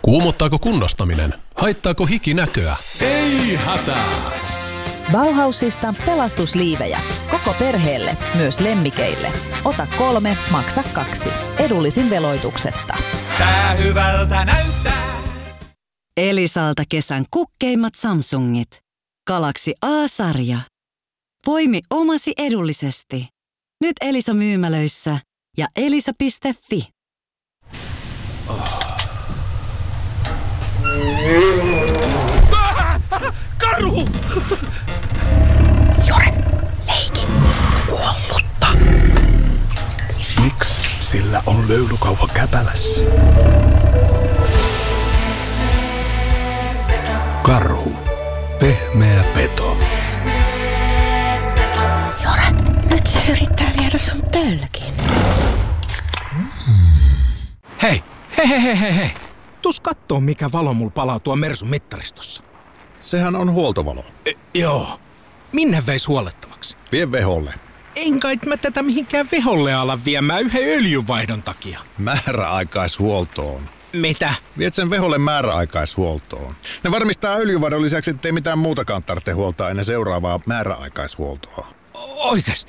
Kuumottaako kunnostaminen? Haittaako hiki näköä? Ei hätää! Bauhausista pelastusliivejä. Koko perheelle, myös lemmikeille. Ota 3, maksa 2. Edullisin veloituksetta. Tää hyvältä näyttää. Elisalta kesän kukkeimmat Samsungit. Galaxy A-sarja. Poimi omasi edullisesti. Nyt Elisa-myymälöissä ja elisa.fi. Karhu! Jore, leiki. Kuollutta. Miksi sillä on löylykauha käpälässä? Karhu. Pehmeä peto. Jore, nyt se yrittää viedä sun tölkin. Hei. Tus kattoo, mikä valo mulla palaa tuo Mersun mittaristossa. Sehän on huoltovalo. Joo. Minne veis huolettavaksi? Vie veholle. En kai mä tätä mihinkään veholle ala viemään yhden öljynvaihdon takia. Määräaikaishuoltoon. Mitä? Viet sen veholle määräaikaishuoltoon. Ne varmistaa öljynvaihdon lisäksi, ettei mitään muutakaan tarvitse huoltaa ennen seuraavaa määräaikaishuoltoa. Oikeesti?